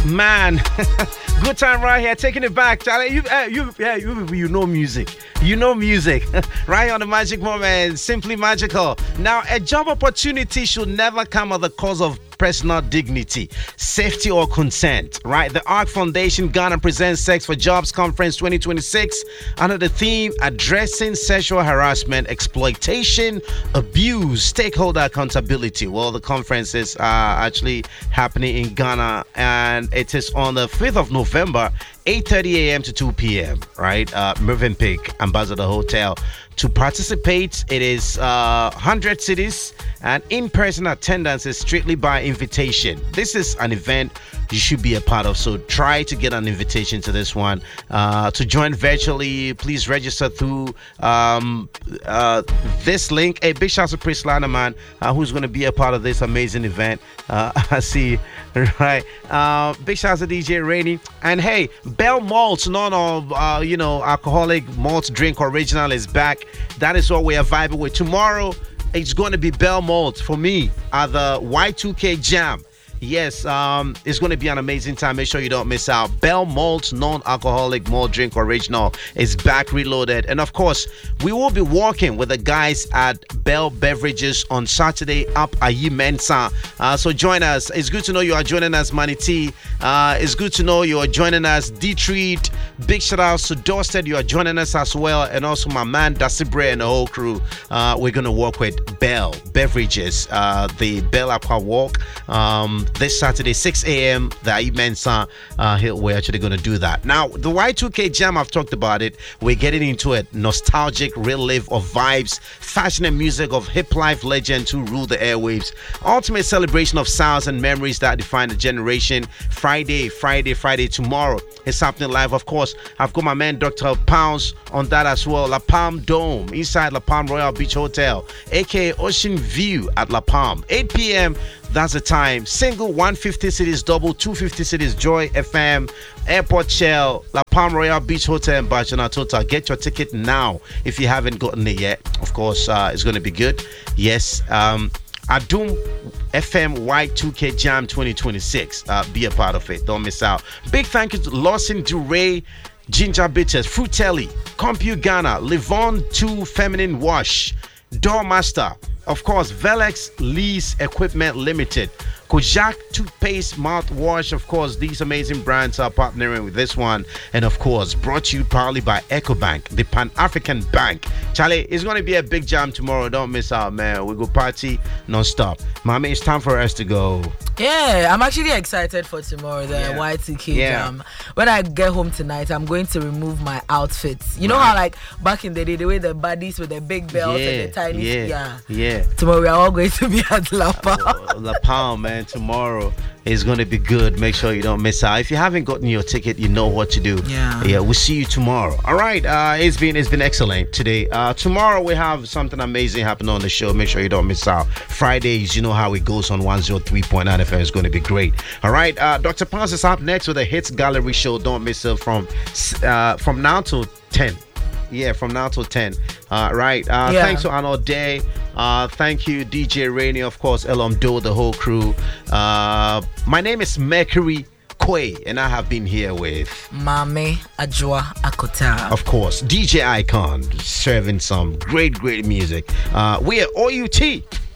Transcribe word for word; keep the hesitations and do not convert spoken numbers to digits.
Man, good time right here, taking it back, Charlie. You, uh, you, yeah, you, you know music. You know music. Right on the Magic Moment, simply magical. Now, a job opportunity should never come at the cost of personal dignity, safety, or consent, right? The ARC Foundation Ghana presents Sex for Jobs Conference twenty twenty-six under the theme Addressing Sexual Harassment, Exploitation, Abuse, Stakeholder Accountability. Well, the conference is uh, actually happening in Ghana, and it is on the fifth of November, eight thirty a.m. to two p.m., right? Uh, Movenpick, Ambassador Hotel. To participate, it is uh, one hundred cities, and in-person attendance is strictly by invitation. This is an event you should be a part of, so try to get an invitation to this one. Uh, to join virtually, please register through um, uh, this link. A big shout out to Chris Landerman, uh, who's going to be a part of this amazing event. Uh, I see, right? Uh, big shout out to D J Rainey. And hey, Bell Malt, none of, uh, you know, alcoholic malt drink original is back. That is what we are vibing with. Tomorrow, it's going to be Bell Malt for me at the Y two K Jam. Yes, um, it's going to be an amazing time. Make sure you don't miss out. Bell Malt, non-alcoholic malt drink original is back reloaded. And of course, we will be working with the guys at Bell Beverages on Saturday up Ayi Mensa. Uh, so join us. It's good to know you are joining us, Manny T. Uh, it's good to know you are joining us, D-Treat. Big shout out to Dorsted. You are joining us as well. And also my man, Dasibre and the whole crew. Uh, we're going to work with Bell Beverages, uh, the Bell Aqua Walk. Um, This Saturday, six a.m., the Ayi Mensa uh, Hill, we're actually going to do that. Now, the Y two K Jam, I've talked about it. We're getting into a nostalgic relive of vibes, fashion and music of hip life legends who rule the airwaves. Ultimate celebration of sounds and memories that define the generation. Friday, Friday, Friday, tomorrow. It's happening live, of course. I've got my man, Doctor Pounds, on that as well. La Palm Dome, inside La Palm Royal Beach Hotel, a k a. Ocean View at La Palm. eight p.m., that's the time. Single one hundred fifty cities, double two hundred fifty cities, Joy F M, Airport Shell, La Palm Royal Beach Hotel, and Bajana Total. Get your ticket now if you haven't gotten it yet. Of course, uh, it's going to be good. Yes, um, Adum F M Y two K Jam twenty twenty-six. Uh, be a part of it. Don't miss out. Big thank you to Lawson Duray, Ginger Bitters, Fruitelli, Compute Ghana, Livon two Feminine Wash, Doormaster, of course, Velex Lease Equipment Limited, Kojak Toothpaste Mouthwash. Of course, these amazing brands are partnering with this one. And of course, brought to you proudly by EcoBank, the Pan-African Bank. Charlie, it's going to be a big jam tomorrow. Don't miss out, man. We go party non-stop. Mommy, it's time for us to go. Yeah, I'm actually excited for tomorrow, the yeah. Y two K yeah. Jam. When I get home tonight, I'm going to remove my outfits. You know right. how, like, back in the day, the way the buddies with the big belts yeah, and the tiny... Yeah, yeah. yeah. Tomorrow, we are all going to be at La Palm. Uh, La Palm, man. Tomorrow is going to be good. Make sure you don't miss out. If you haven't gotten your ticket, you know what to do. Yeah. Yeah, we'll see you tomorrow. All right. Uh, it's been it's been excellent today. Uh, tomorrow we have something amazing happening on the show. Make sure you don't miss out. Fridays, you know how it goes on one oh three point nine F M. It's going to be great. All right. Uh, Doctor Pounds is up next with a Hits Gallery show. Don't miss it from uh, from now till ten. Yeah, from now till ten. Uh, right. Uh, yeah. Thanks to Arnold Day. Uh, thank you, D J Rainey, of course, Elam Do, the whole crew. Uh, my name is Mercury Quay, and I have been here with Mame Ajwa Akota. Of course, D J Icon, serving some great, great music. Uh, we are O U T.